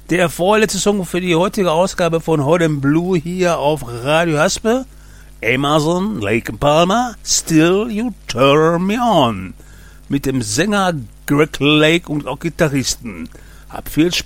Der vorletzte Song für die heutige Ausgabe von Hot and Blue hier auf Radio Haspe. Amazon, Lake and Palmer, Still You Turn Me On. Mit dem Sänger Greg Lake und auch Gitarristen. Hab viel Spaß.